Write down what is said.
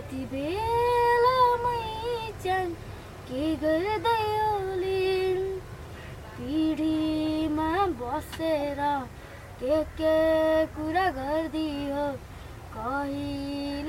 यति बेला मै च्यान के गर्दै ओलिन् पिँढीमा बसेर के कुरा गर्दियो कहिले